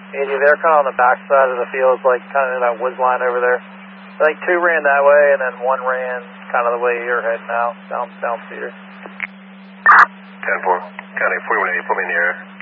Eddie, they're kind of on the back side of the field, like kind of in that woods line over there. I think 2 ran that way, and then 1 ran kind of the way you're heading now, down Cedar. 10-4. County 4180, put me in the air.